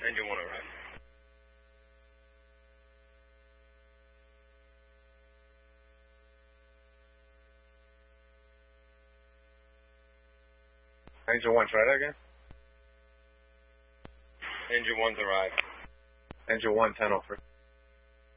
Engine 1 arrived. Engine 1, try that again. Engine 1's arrived. Engine 1, 10 over.